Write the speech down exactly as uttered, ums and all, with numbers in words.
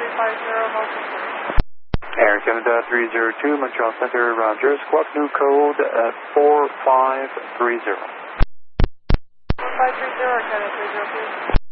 three five zero, motion clear. Air Canada three zero two, Montreal Center, Roger. Squawk new code at four five three zero. four five three zero, Canada three zero two.